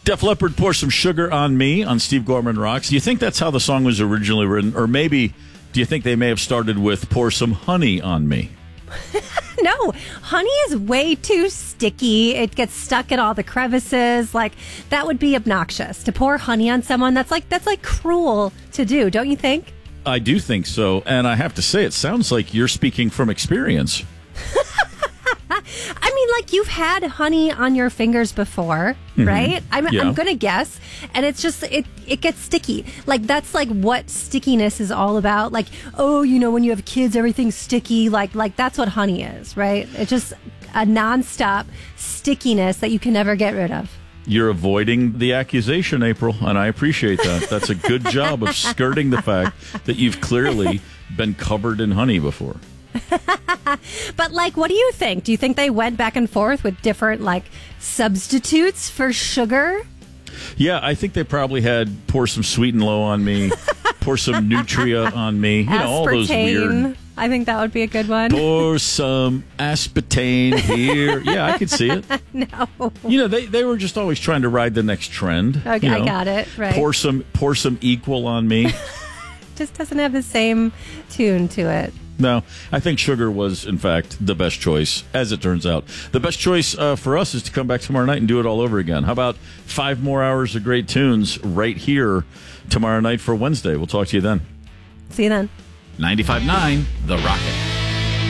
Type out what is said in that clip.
Def Leppard, Pour Some Sugar on Me on Steve Gorman Rocks. Do you think that's how the song was originally written? Or maybe, do you think they may have started with Pour Some Honey on Me? No, honey is way too sticky. It gets stuck in all the crevices. Like, that would be obnoxious. To pour honey on someone, that's like cruel to do, don't you think? I do think so. And I have to say, it sounds like you're speaking from experience. I mean, like, you've had honey on your fingers before, right? I'm going to guess. And it's just, it gets sticky. Like, that's like what stickiness is all about. Like, oh, you know, when you have kids, everything's sticky. Like that's what honey is, right? It's just a nonstop stickiness that you can never get rid of. You're avoiding the accusation, April, and I appreciate that. That's a good job of skirting the fact that you've clearly been covered in honey before. But, like, what do you think? Do you think they went back and forth with different, like, substitutes for sugar? Yeah, I think they probably had Pour Some Sweet and Low on Me, Pour Some Nutria on Me. You know, all those weird. I think that would be a good one. Pour some aspartame here. Yeah, I could see it. No. You know, they were just always trying to ride the next trend. Okay, you know, I got it. Right. Pour some Equal on Me. Just doesn't have the same tune to it. No, I think sugar was, in fact, the best choice, as it turns out. The best choice for us is to come back tomorrow night and do it all over again. How about 5 more hours of great tunes right here tomorrow night for Wednesday? We'll talk to you then. See you then. 95.9 The Rocket.